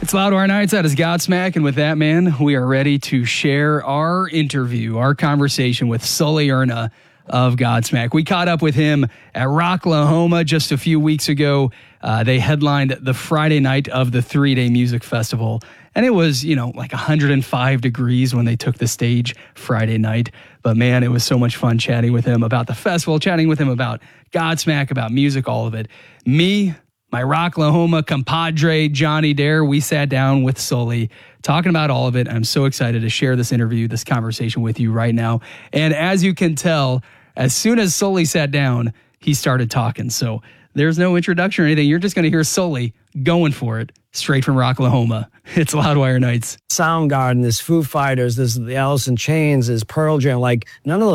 It's Loudwire Nights. That is Godsmack. And with that, man, we are ready to share our interview, our conversation with Sully Erna of Godsmack. We caught up with him at Rocklahoma just a few weeks ago. They headlined the Friday night of the 3-day music festival. And it was, like 105 degrees when they took the stage Friday night. But man, it was so much fun chatting with him about the festival, chatting with him about Godsmack, about music, all of it. Me, my Rocklahoma compadre, Johnny Dare, we sat down with Sully talking about all of it. I'm so excited to share this interview, this conversation with you right now. And as you can tell, as soon as Sully sat down, he started talking. So there's no introduction or anything. You're just going to hear Sully going for it straight from Rocklahoma. It's Loudwire Nights. Soundgarden, there's Foo Fighters, there's the Alice in Chains, there's Pearl Jam. Like, none of those